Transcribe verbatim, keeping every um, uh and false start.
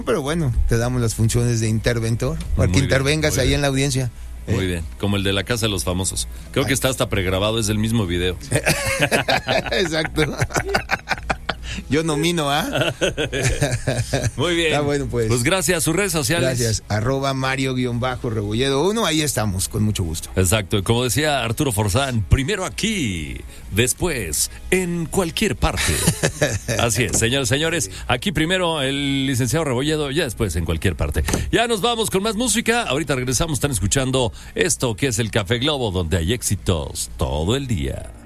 Pero bueno, te damos las funciones de interventor para Muy que bien, intervengas muy ahí bien. en la audiencia. Muy ¿Eh? bien, como el de la Casa de los Famosos. Creo que está hasta pregrabado, es el mismo video. Exacto. Yo nomino, ¿ah? Muy bien. Ah, bueno, pues. Pues gracias, sus redes sociales. Gracias. Arroba Mario-Rebolledo uno, ahí estamos, con mucho gusto. Exacto, y como decía Arturo Forzán, primero aquí, después en cualquier parte. Así es, señores, señores, aquí primero el licenciado Rebolledo, ya después en cualquier parte. Ya nos vamos con más música, ahorita regresamos, están escuchando esto que es el Café Globo, donde hay éxitos todo el día.